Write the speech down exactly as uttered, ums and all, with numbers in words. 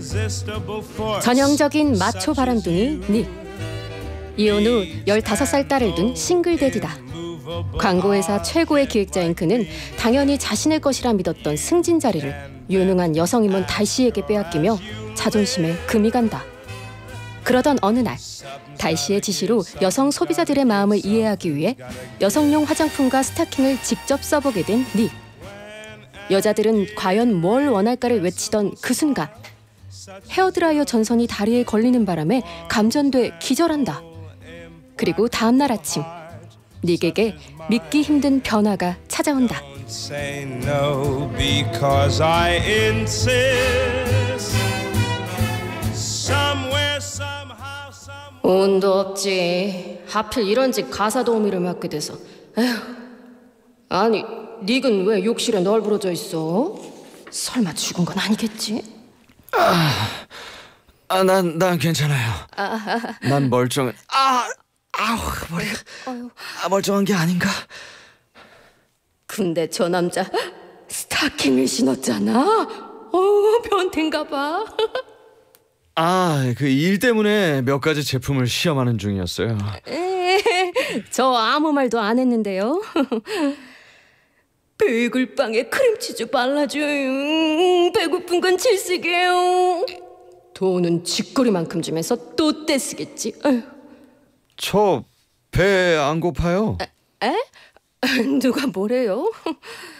전형적인 마초 바람둥이 닉. 이혼 후 열다섯 살 딸을 둔 싱글데디다. 광고회사 최고의 기획자인 그는 당연히 자신의 것이라 믿었던 승진 자리를 유능한 여성임원 달씨에게 빼앗기며 자존심에 금이 간다. 그러던 어느 날 달씨의 지시로 여성 소비자들의 마음을 이해하기 위해 여성용 화장품과 스타킹을 직접 써보게 된 닉. 여자들은 과연 뭘 원할까를 외치던 그 순간 헤어드라이어 전선이 다리에 걸리는 바람에 감전돼 기절한다. 그리고 다음 날 아침 닉에게 믿기 힘든 변화가 찾아온다. 운도 없지. 하필 이런 집 가사 도우미를 맡게 돼서. 에휴. 아니, 닉은 왜 욕실에 널브러져 있어? 설마 죽은 건 아니겠지? 아, 아, 난, 난 괜찮아요. 아, 난 멀쩡해. 아, 아우, 머리가. 아, 멀쩡한 게 아닌가? 근데 저 남자 스타킹을 신었잖아. 어, 변태인가 봐. 아, 그 일 때문에 몇 가지 제품을 시험하는 중이었어요. 에, 저 아무 말도 안 했는데요. 베이글빵에 크림치즈 발라줘요. 배고픈 건 질색이에요. 돈은 쥐꼬리만큼 주면서 또 떼쓰겠지. 저 배 안 고파요. 에? 누가 뭐래요?